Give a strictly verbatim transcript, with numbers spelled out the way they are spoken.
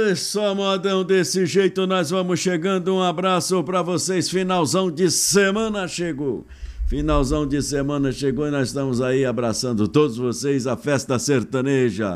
Olha só, modão, desse jeito nós vamos chegando. Um abraço pra vocês. Finalzão de semana chegou. Finalzão de semana chegou e nós estamos aí abraçando todos vocês. A festa sertaneja